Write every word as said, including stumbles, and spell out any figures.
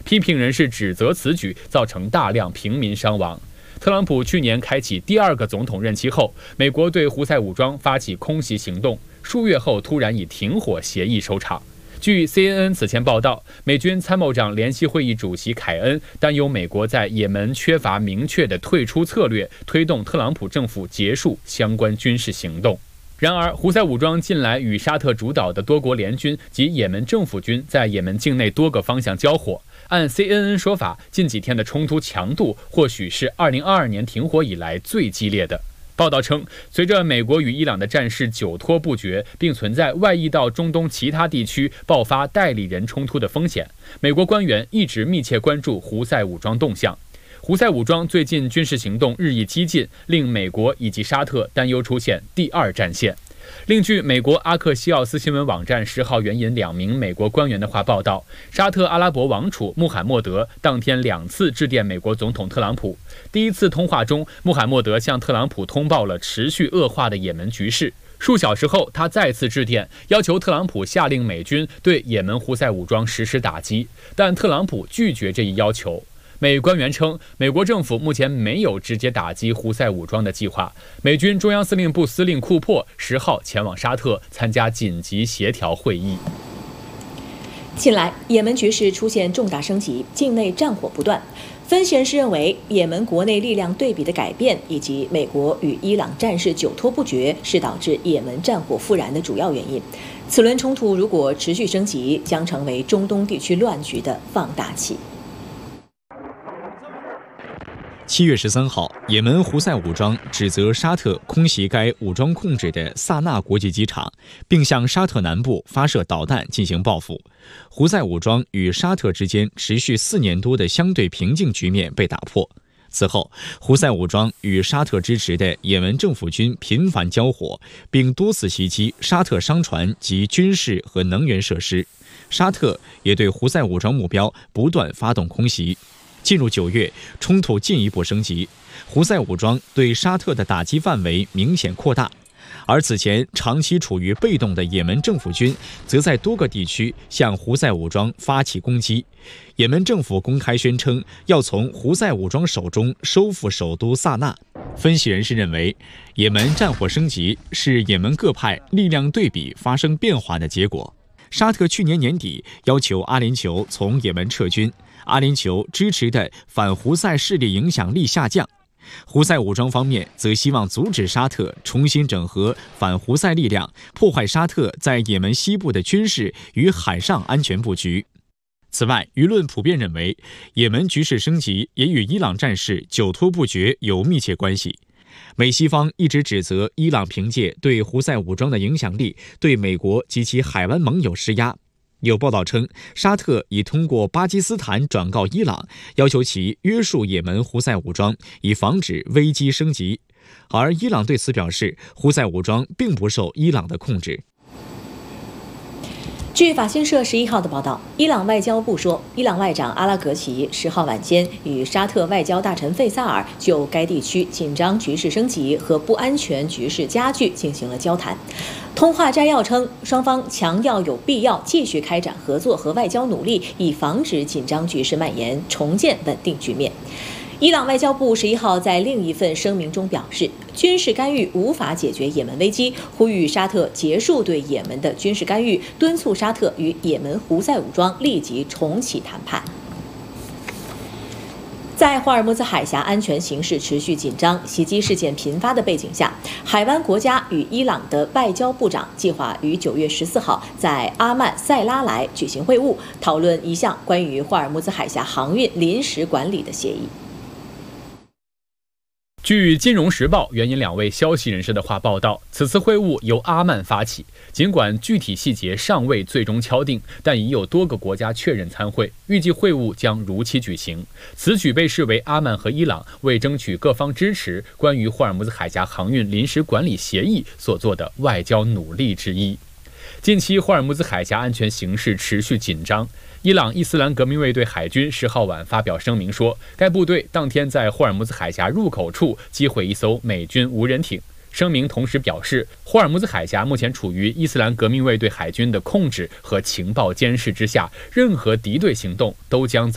批评人士指责此举造成大量平民伤亡。特朗普去年开启第二个总统任期后，美国对胡塞武装发起空袭行动，数月后突然以停火协议收场。据 C N N 此前报道，美军参谋长联席会议主席凯恩担忧美国在也门缺乏明确的退出策略，推动特朗普政府结束相关军事行动。然而，胡塞武装近来与沙特主导的多国联军及也门政府军在也门境内多个方向交火。按 C N N 说法，近几天的冲突强度或许是二零二二年停火以来最激烈的。报道称，随着美国与伊朗的战事久拖不决，并存在外溢到中东其他地区爆发代理人冲突的风险，美国官员一直密切关注胡塞武装动向。胡塞武装最近军事行动日益激进，令美国以及沙特担忧出现第二战线。另据美国阿克西奥斯新闻网站十号援引两名美国官员的话报道，沙特阿拉伯王储穆罕默德当天两次致电美国总统特朗普。第一次通话中，穆罕默德向特朗普通报了持续恶化的也门局势。数小时后，他再次致电，要求特朗普下令美军对也门胡塞武装实施打击，但特朗普拒绝这一要求。美官员称，美国政府目前没有直接打击胡塞武装的计划。美军中央司令部司令库珀十号前往沙特参加紧急协调会议。 近来，也门局势出现重大升级，境内战火不断。分析人士认为，也门国内力量对比的改变，以及美国与伊朗战事久拖不决，是导致也门战火复燃的主要原因。此轮冲突如果持续升级，将成为中东地区乱局的放大器。 七月十三号，也门胡塞武装指责沙特空袭该武装控制的萨那国际机场，并向沙特南部发射导弹进行报复。胡塞武装与沙特之间持续四年多的相对平静局面被打破。此后，胡塞武装与沙特支持的也门政府军频繁交火，并多次袭击沙特商船及军事和能源设施。沙特也对胡塞武装目标不断发动空袭。进入九月，冲突进一步升级，胡塞武装对沙特的打击范围明显扩大，而此前长期处于被动的也门政府军，则在多个地区向胡塞武装发起攻击。也门政府公开宣称要从胡塞武装手中收复首都萨那。分析人士认为，也门战火升级是也门各派力量对比发生变化的结果。沙特去年年底要求阿联酋从也门撤军，阿联酋支持的反胡塞势力影响力下降。胡塞武装方面则希望阻止沙特重新整合反胡塞力量，破坏沙特在也门西部的军事与海上安全布局。此外，舆论普遍认为，也门局势升级也与伊朗战事久拖不决有密切关系。美西方一直指责伊朗凭借对胡塞武装的影响力，对美国及其海湾盟友施压。有报道称，沙特已通过巴基斯坦转告伊朗，要求其约束也门胡塞武装，以防止危机升级。而伊朗对此表示，胡塞武装并不受伊朗的控制。 据法新社十一号的报道，伊朗外交部说，伊朗外长阿拉格齐十号晚间与沙特外交大臣费萨尔就该地区紧张局势升级和不安全局势加剧进行了交谈。通话摘要称，双方强调有必要继续开展合作和外交努力，以防止紧张局势蔓延，重建稳定局面。伊朗外交部十一号在另一份声明中表示，军事干预无法解决也门危机，呼吁沙特结束对也门的军事干预，敦促沙特与也门胡塞武装立即重启谈判。在霍尔木兹海峡安全形势持续紧张、袭击事件频发的背景下，海湾国家与伊朗的外交部长计划于九月十四号在阿曼塞拉莱举行会晤，讨论一项关于霍尔木兹海峡航运临时管理的协议。 据《金融时报》援引两位消息人士的话报道，此次会晤由阿曼发起，尽管具体细节尚未最终敲定，但已有多个国家确认参会，预计会晤将如期举行。此举被视为阿曼和伊朗为争取各方支持关于霍尔木兹海峡航运临时管理协议所做的外交努力之一。近期霍尔木兹海峡安全形势持续紧张，伊朗伊斯兰革命卫队海军十号晚发表声明说，该部队当天在霍尔木兹海峡入口处击毁一艘美军无人艇。声明同时表示，霍尔木兹海峡目前处于伊斯兰革命卫队海军的控制和情报监视之下，任何敌对行动都将遭